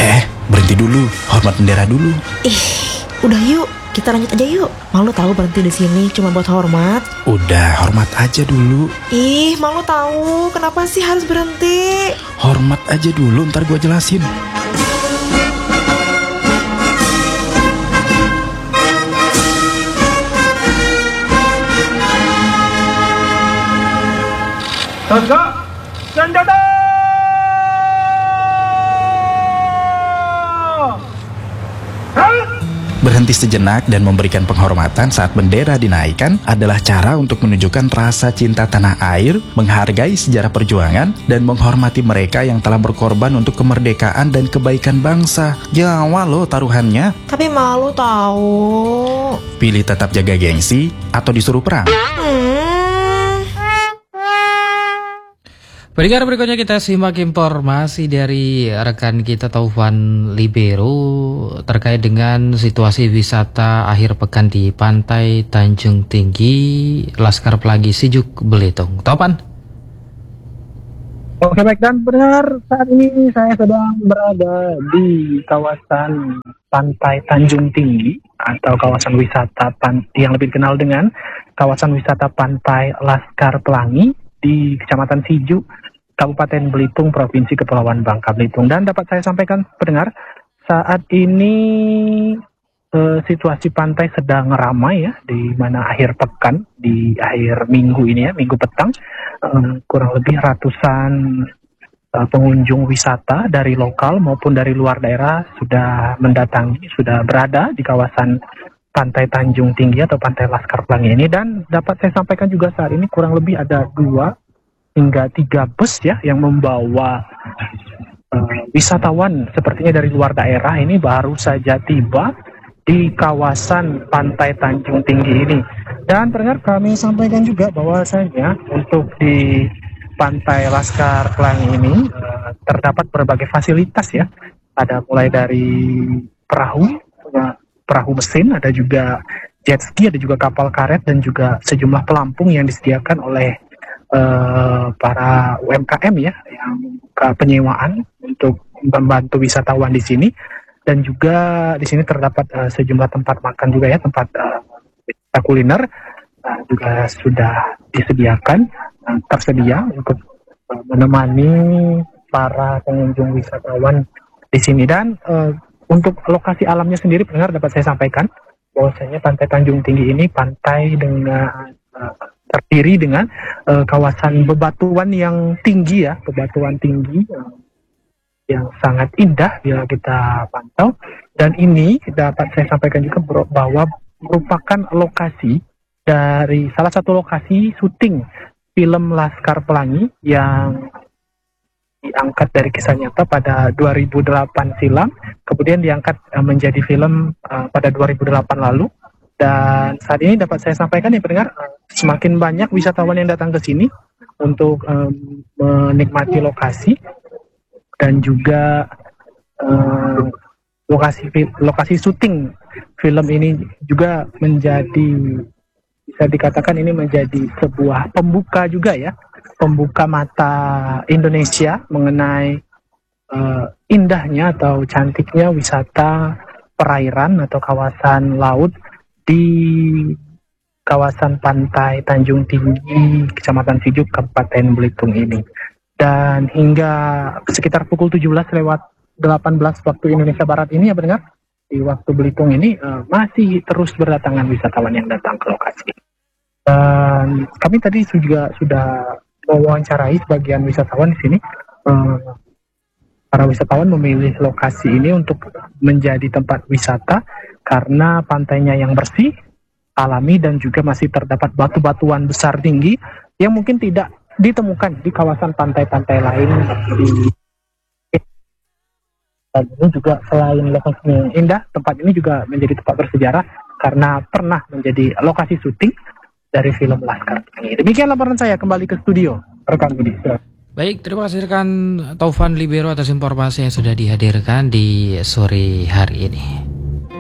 Berhenti dulu, hormat bendera dulu. Udah yuk, kita lanjut aja yuk. Malu tahu berhenti di sini cuma buat hormat. Udah, hormat aja dulu. Malu tahu kenapa sih harus berhenti? Hormat aja dulu, ntar gua jelasin. Tegak senjata! Berhenti sejenak dan memberikan penghormatan saat bendera dinaikkan adalah cara untuk menunjukkan rasa cinta tanah air, menghargai sejarah perjuangan, dan menghormati mereka yang telah berkorban untuk kemerdekaan dan kebaikan bangsa. Jawa loh taruhannya. Tapi malu tahu. Pilih tetap jaga gengsi atau disuruh perang. Pendengar, berikutnya kita simak informasi dari rekan kita Taufan Libero terkait dengan situasi wisata akhir pekan di Pantai Tanjung Tinggi, Laskar Pelangi, Sijuk, Belitung. Taufan? Oke, baik, dan benar saat ini saya sedang berada di kawasan Pantai Tanjung Tinggi atau kawasan wisata yang lebih dikenal dengan kawasan wisata Pantai Laskar Pelangi di Kecamatan Sijuk, Kabupaten Belitung, Provinsi Kepulauan Bangka Belitung. Dan dapat saya sampaikan pendengar, saat ini situasi pantai sedang ramai ya, di mana akhir pekan, di akhir minggu ini ya, minggu petang, kurang lebih ratusan pengunjung wisata dari lokal maupun dari luar daerah sudah mendatangi, sudah berada di kawasan Pantai Tanjung Tinggi atau Pantai Laskar Pelangi ini. Dan dapat saya sampaikan juga saat ini kurang lebih ada 2 hingga 3 bus ya yang membawa wisatawan sepertinya dari luar daerah ini baru saja tiba di kawasan Pantai Tanjung Tinggi ini. Dan pendengar, kami sampaikan juga bahwasanya untuk di Pantai Laskar Pelangi ini terdapat berbagai fasilitas ya. Ada mulai dari perahu mesin, ada juga jet ski, ada juga kapal karet, dan juga sejumlah pelampung yang disediakan oleh para UMKM ya yang membuka penyewaan untuk membantu wisatawan di sini. Dan juga di sini terdapat sejumlah tempat makan juga ya, tempat kuliner juga sudah disediakan, tersedia untuk menemani para pengunjung wisatawan di sini. Dan untuk lokasi alamnya sendiri pendengar, dapat saya sampaikan bahwasanya Pantai Tanjung Tinggi ini pantai dengan terdiri dengan kawasan bebatuan yang tinggi ya, bebatuan tinggi yang sangat indah bila kita pantau. Dan ini dapat saya sampaikan juga bahwa merupakan lokasi dari salah satu lokasi syuting film Laskar Pelangi yang diangkat dari kisah nyata pada 2008 silam, kemudian diangkat menjadi film pada 2008 lalu. Dan saat ini dapat saya sampaikan ya pendengar, semakin banyak wisatawan yang datang ke sini untuk menikmati lokasi dan juga lokasi syuting film ini juga menjadi, bisa dikatakan ini menjadi sebuah pembuka juga ya, pembuka mata Indonesia mengenai indahnya atau cantiknya wisata perairan atau kawasan laut di kawasan Pantai Tanjung Tinggi, Kecamatan Sijuk, Kabupaten Belitung ini. Dan hingga sekitar pukul 17:18 waktu Indonesia Barat ini ya pendengar, di waktu Belitung ini masih terus berdatangan wisatawan yang datang ke lokasi. Dan kami tadi juga sudah mewawancarai sebagian wisatawan di sini. Para wisatawan memilih lokasi ini untuk menjadi tempat wisata karena pantainya yang bersih, alami, dan juga masih terdapat batu-batuan besar tinggi yang mungkin tidak ditemukan di kawasan pantai-pantai lain. Dan ini juga selain lokasinya yang indah, tempat ini juga menjadi tempat bersejarah karena pernah menjadi lokasi syuting dari film Laskar Pelangi. Demikian laporan saya, kembali ke studio rekan Budi. Baik, terima kasih rekan Taufan Libero atas informasi yang sudah dihadirkan di sore hari ini.